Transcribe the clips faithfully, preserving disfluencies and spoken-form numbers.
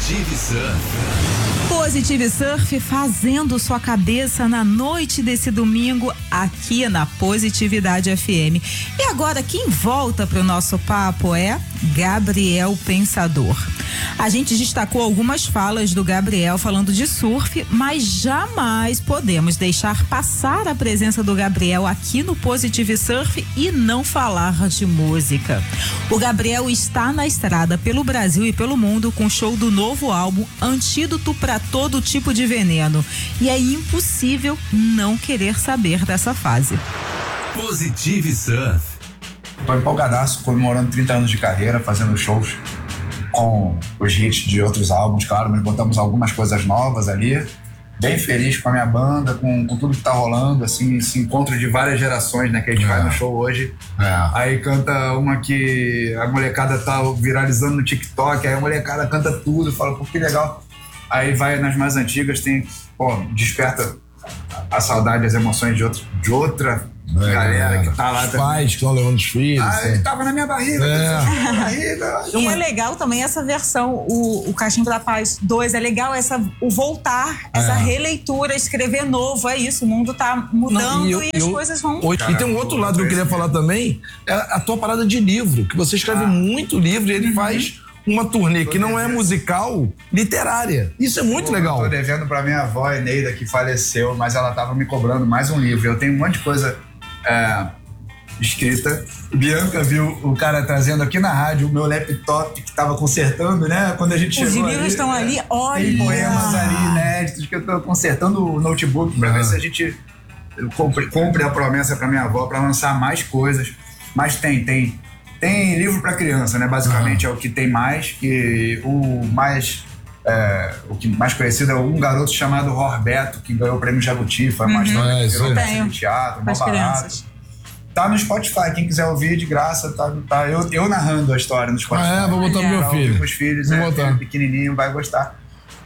Positive Surf. Positive Surf fazendo sua cabeça na noite desse domingo aqui na Positividade F M. E agora quem volta para o nosso papo é Gabriel Pensador. A gente destacou algumas falas do Gabriel falando de surf, mas jamais podemos deixar passar a presença do Gabriel aqui no Positive Surf e não falar de música. O Gabriel está na estrada pelo Brasil e pelo mundo com o show do novo álbum Antídoto para Todo Tipo de Veneno. E é impossível não querer saber dessa fase. Positive Surf. Tô empolgadaço, comemorando trinta anos de carreira, fazendo shows com os hits de outros álbuns, claro, mas botamos algumas coisas novas ali. Bem feliz com a minha banda, com, com tudo que tá rolando, assim, esse encontro de várias gerações, né, que a gente é. faz no show hoje. É. Aí canta uma que a molecada tá viralizando no TikTok, aí a molecada canta tudo, fala, pô, que legal. Aí vai nas mais antigas, tem, pô, desperta a saudade, as emoções de, outro, de outra é, galera que tá lá também. Pais que estão levando os filhos. Ah, ele tava na minha barriga. É. Na minha barriga. E uma... é legal também essa versão, o, o Cachimbo da Paz dois, é legal essa, o voltar, essa é. releitura, escrever novo, é isso, o mundo tá mudando. Não, e, eu, e as eu, coisas vão... Cara, e tem um outro lado que eu queria falar também, é a tua parada de livro, que você escreve ah. muito livro e ele uhum. faz... uma turnê tô que não devendo. é musical, literária. Isso é muito Pô, legal. Eu tô devendo pra minha avó, Eneida, que faleceu, mas ela tava me cobrando mais um livro. Eu tenho um monte de coisa é, escrita. Bianca viu o cara trazendo aqui na rádio o meu laptop que tava consertando, né? Quando a gente Os chegou livros ali, estão é, ali, olha! Tem poemas ali inéditos que eu tô consertando o notebook pra ah. ver se a gente cumpre, cumpre a promessa pra minha avó pra lançar mais coisas. Mas tem, tem... Tem livro para criança, né? Basicamente uhum. é o que tem mais, que o mais é, o que mais conhecido é um garoto chamado Roberto, que ganhou o prêmio Jabuti, foi uma uhum. história é, que virou peça de teatro, uma barato. Crianças. Tá no Spotify, quem quiser ouvir de graça, tá, tá eu, eu narrando a história no Spotify. Ah, é? Vou botar pro meu filho. Os filhos, vou é, botar. filho pequenininho, vai gostar.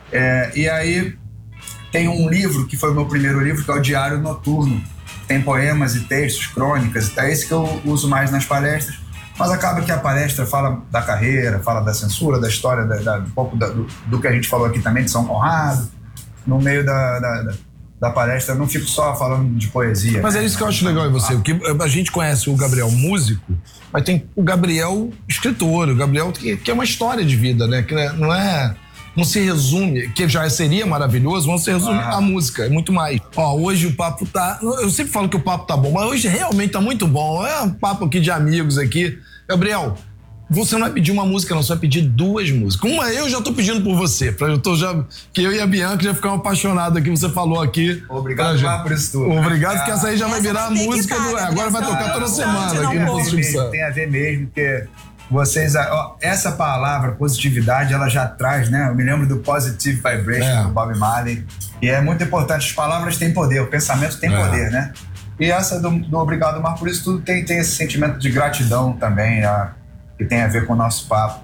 É, e aí tem um livro, que foi o meu primeiro livro, que é o Diário Noturno. Tem poemas e textos, crônicas, é esse que eu uso mais nas palestras. Mas acaba que a palestra fala da carreira, fala da censura, da história, da, da, um pouco da, do, do que a gente falou aqui também de São Conrado. No meio da, da, da, da palestra, eu não fico só falando de poesia. Mas é isso que eu acho legal em você. O que a gente conhece o Gabriel músico, mas tem o Gabriel escritor, o Gabriel que, que é uma história de vida, né? Que não é... Não se resume, que já seria maravilhoso, não se resume ah. a música, é muito mais. Ó, hoje o papo tá... Eu sempre falo que o papo tá bom, mas hoje realmente tá muito bom. É um papo aqui de amigos aqui. Gabriel, você não vai pedir uma música não, você vai pedir duas músicas. Uma eu já tô pedindo por você, pra eu tô já... Que eu e a Bianca já ficamos apaixonados aqui, você falou aqui. Obrigado pra, por isso tudo. Obrigado, porque essa aí já vai virar a música do... É, agora vai tocar toda semana aqui no Positivo Surf. Tem a ver mesmo, porque... Vocês, ó, essa palavra, positividade, ela já traz, né? Eu me lembro do Positive Vibration, é. do Bob Marley. E é muito importante, as palavras têm poder, o pensamento tem é. poder, né? E essa do, do Obrigado, Mar, por isso tudo tem, tem esse sentimento de gratidão também, né? Que tem a ver com o nosso papo.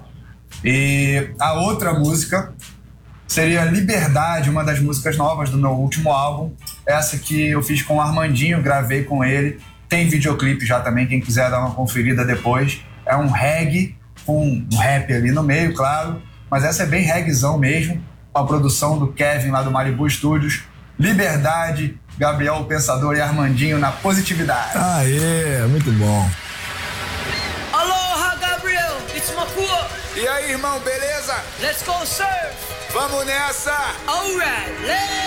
E a outra música seria Liberdade, uma das músicas novas do meu último álbum. Essa que eu fiz com o Armandinho, gravei com ele. Tem videoclipe já também, quem quiser dar uma conferida depois. É um reggae, com um rap ali no meio, claro. Mas essa é bem reggaezão mesmo. Com a produção do Kevin lá do Malibu Studios. Liberdade, Gabriel Pensador e Armandinho na Positividade. Aê, muito bom. Aloha, Gabriel, it's Makua. E aí, irmão, beleza? Let's go surf. Vamos nessa. Alright, let's